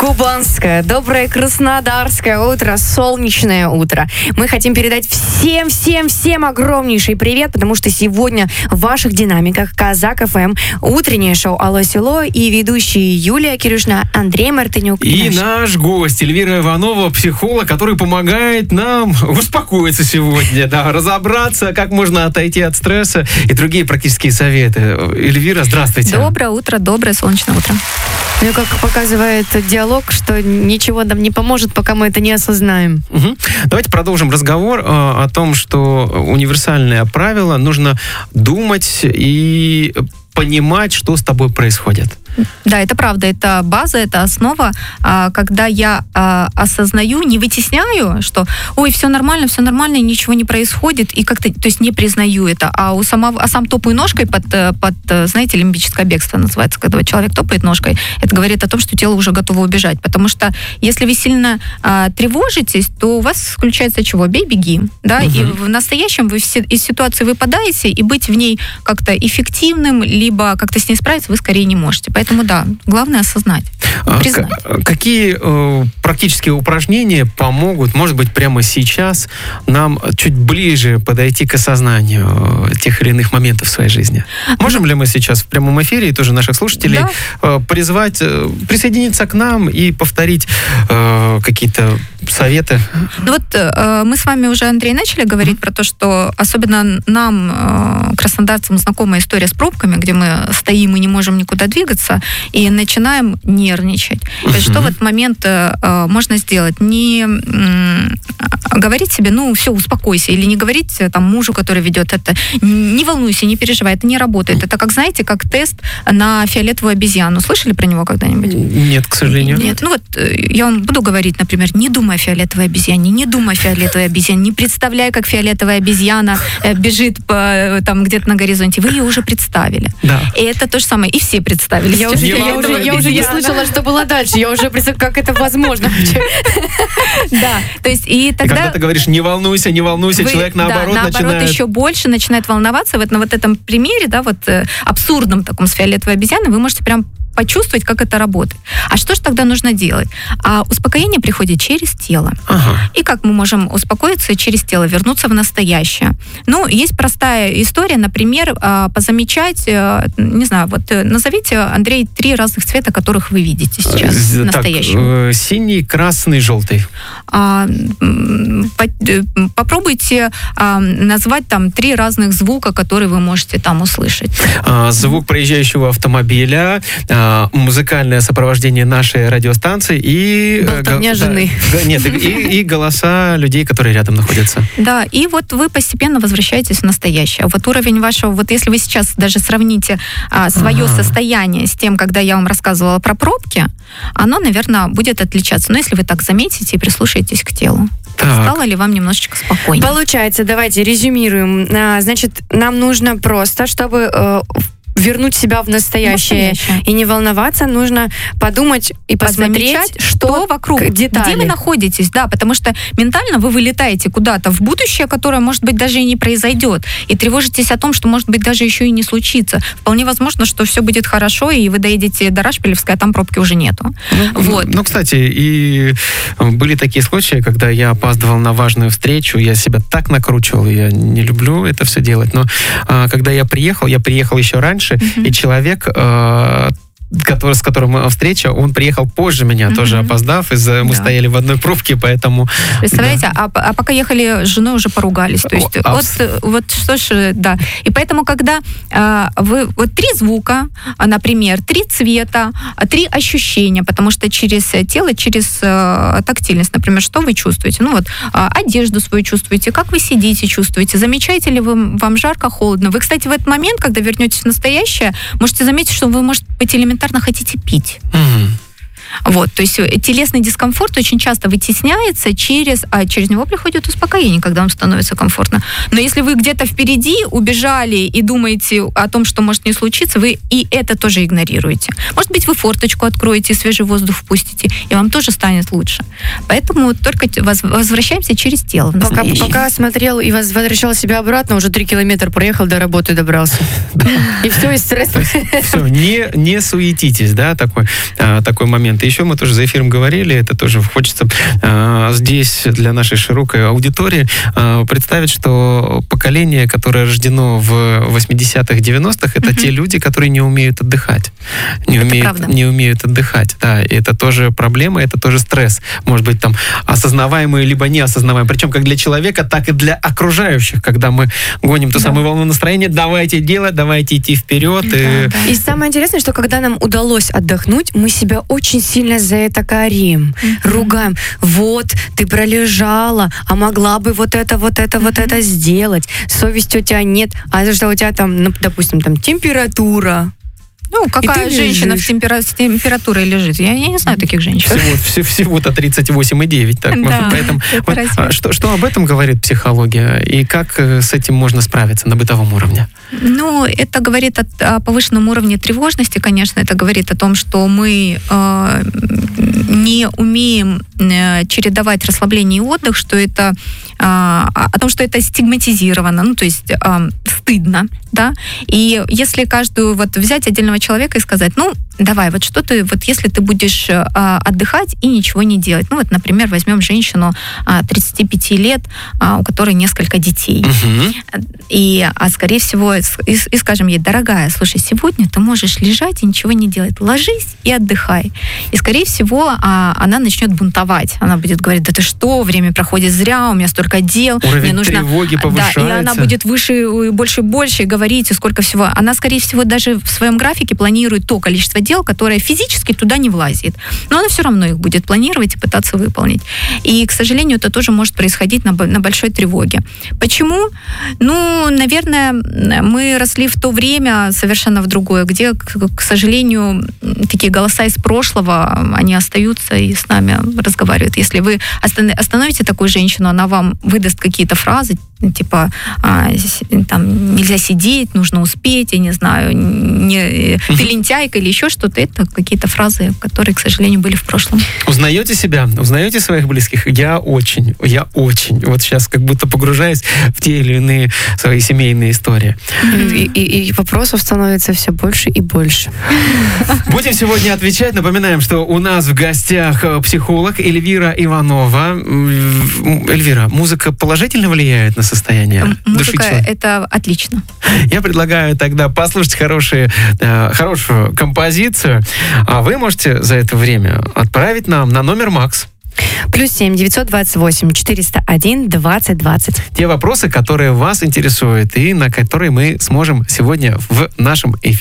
кубанское, доброе краснодарское утро, солнечное утро. Мы хотим передать всем огромнейший привет, потому что сегодня в ваших динамиках Казак ФМ, утреннее шоу «Алло, село» и ведущие Юлия Кирюшина, Андрей Мартынюк. И наш гость Эльвира Иванова, психолог, который помогает нам успокоиться сегодня, разобраться, как можно отойти от стресса и другие практические советы. Эльвира, здравствуйте. Доброе утро, доброе солнечное утро. Ну, как показывает диалог, что ничего нам не поможет, пока мы это не осознаем. Угу. Давайте продолжим разговор о том, что универсальное правило: нужно думать и понимать, что с тобой происходит. Да, это правда, это база, это основа. Когда я осознаю, не вытесняю, что ой, все нормально, и ничего не происходит, и как-то, то есть не признаю это, а сам топаю ножкой под, знаете, лимбическое бегство называется, когда человек топает ножкой, это говорит о том, что тело уже готово убежать, потому что если вы сильно тревожитесь, то у вас включается чего? Бей, беги, да, и в настоящем вы из ситуации выпадаете, и быть в ней как-то эффективным, либо как-то с ней справиться вы скорее не можете. Поэтому да, главное осознать, признать. Какие практические упражнения помогут, может быть, прямо сейчас нам чуть ближе подойти к осознанию тех или иных моментов в своей жизни? Можем ли мы сейчас в прямом эфире и тоже наших слушателей призвать присоединиться к нам и повторить какие-то советы? Ну вот мы с вами уже, Андрей, начали говорить про то, что особенно нам, краснодарцам, знакомая история с пробками, где мы стоим и не можем никуда двигаться, и начинаем нервничать. То есть что в этот момент можно сделать? Не говорить себе, все, успокойся, или не говорить там мужу, который ведет это, не волнуйся, не переживай, это не работает. Это как, знаете, как тест на фиолетовую обезьяну. Слышали про него когда-нибудь? Нет, к сожалению. Нет. Ну вот я вам буду говорить, например, не думай о фиолетовой обезьяне, не думай о фиолетовой обезьяне, не представляй, как фиолетовая обезьяна бежит там где-то на горизонте. Вы ее уже представили. Да. И это то же самое. И все представили. Я уже не слышала, что было дальше. Я уже представляю, как это возможно. Да, то есть и тогда... Когда ты говоришь «не волнуйся», человек наоборот начинает... еще больше начинает волноваться. На вот этом примере, абсурдном таком с фиолетовой обезьяной, вы можете прям почувствовать, как это работает. А что же тогда нужно делать? Успокоение приходит через тело. И как мы можем успокоиться через тело, вернуться в настоящее? Есть простая история, например, позамечать, не знаю, назовите, Андрей, 3 разных цвета, которых вы видите сейчас в настоящем. Синий, красный, желтый. Попробуйте назвать там 3 разных звука, которые вы можете там услышать. Звук проезжающего автомобиля, музыкальное сопровождение нашей радиостанции и... жены. Нет, и голоса людей, которые рядом находятся. Да, и вы постепенно возвращаетесь в настоящее. Уровень вашего... если вы сейчас даже сравните свое состояние с тем, когда я вам рассказывала про пробки, оно, наверное, будет отличаться. Но если вы так заметите и прислушаетесь к телу. Стало ли вам немножечко спокойнее? Получается, давайте резюмируем. Значит, нам нужно просто, чтобы... вернуть себя в настоящее и не волноваться, нужно подумать и посмотреть, что вокруг, детали. Где вы находитесь, потому что ментально вы вылетаете куда-то в будущее, которое, может быть, даже и не произойдет, и тревожитесь о том, что, может быть, даже еще и не случится. Вполне возможно, что все будет хорошо, и вы доедете до Рашпилевской, а там пробки уже нету. Кстати, и были такие случаи, когда я опаздывал на важную встречу, я себя так накручивал, я не люблю это все делать, но когда я приехал еще раньше, и человек, с которым встреча, он приехал позже меня, тоже опоздав, мы стояли в одной пробке, поэтому... Представляете, а пока ехали с женой, уже поругались. То есть, что ж, да. И поэтому, когда вы... 3 звука, например, 3 цвета, 3 ощущения, потому что через тело, через тактильность, например, что вы чувствуете? Одежду свою чувствуете, как вы сидите, чувствуете, замечаете ли вам жарко, холодно. Вы, кстати, в этот момент, когда вернетесь в настоящее, можете заметить, что вы, может быть, элементарно хотите пить. То есть телесный дискомфорт очень часто вытесняется через него приходит успокоение, когда вам становится комфортно. Но если вы где-то впереди убежали и думаете о том, что может не случиться, вы и это тоже игнорируете. Может быть, вы форточку откроете, свежий воздух впустите, и вам тоже станет лучше. Поэтому только возвращаемся через тело в настоящее. Пока смотрел и возвращал себя обратно, уже 3 километра проехал, до работы добрался. И все, и стресс. Все, не суетитесь, такой момент. чем-то еще, мы тоже за эфиром говорили, это тоже хочется здесь для нашей широкой аудитории представить, что поколение, которое рождено в 80-х, 90-х, это те люди, которые не умеют отдыхать. Не умеют отдыхать, да, и это тоже проблема, это тоже стресс. Может быть, там, осознаваемый, либо неосознаваемый. Причем как для человека, так и для окружающих, когда мы гоним ту самую волну настроения, давайте делать, давайте идти вперед. И самое интересное, что когда нам удалось отдохнуть, мы себя очень сильно за это корим, ругаем. Вот, ты пролежала, а могла бы вот это сделать. Совести у тебя нет, а за что у тебя там, ну, допустим, там температура. Ну, какая женщина с температурой лежит? Я не знаю таких женщин. Всего-то 38,9. Так, да, поэтому, что об этом говорит психология? И как с этим можно справиться на бытовом уровне? Ну, это говорит о повышенном уровне тревожности, конечно. Это говорит о том, что мы не умеем чередовать расслабление и отдых, что это о том, что это стигматизировано, ну, то есть стыдно, да, и если каждую вот взять отдельного человека и сказать, ну, давай, вот что ты, вот если ты будешь отдыхать и ничего не делать, ну, вот, например, возьмем женщину 35 лет, у которой несколько детей, и, скорее всего, и скажем ей, дорогая, слушай, сегодня ты можешь лежать и ничего не делать, ложись и отдыхай, и, скорее всего, она начнет бунтовать, она будет говорить, да ты что, время проходит зря, у меня столько дел, уровень мне нужно... тревоги повышается. Да, и она будет выше, больше и больше говорить, и сколько всего. Она, скорее всего, даже в своем графике планирует то количество дел, которое физически туда не влазит. Но она все равно их будет планировать и пытаться выполнить. И, к сожалению, это тоже может происходить на большой тревоге. Почему? Ну, наверное, мы росли в то время совершенно в другое, где, к сожалению, такие голоса из прошлого, они остаются и с нами разговаривают. Если вы остановите такую женщину, она вам выдаст какие-то фразы, типа, там, нельзя сидеть, нужно успеть, я не знаю, ты лентяйка или еще что-то. Это какие-то фразы, которые, к сожалению, были в прошлом. Узнаете себя? Узнаете своих близких? Я очень. Вот сейчас как будто погружаюсь в те или иные свои семейные истории. И вопросов становится все больше и больше. Будем сегодня отвечать. Напоминаем, что у нас в гостях психолог Эльвира Иванова. Эльвира, музыка положительно влияет на состояние души человека? Это отлично. Я предлагаю тогда послушать хорошую композицию, а вы можете за это время отправить нам на номер МАКС. +7 928 401 20 20. Те вопросы, которые вас интересуют и на которые мы сможем сегодня в нашем эфире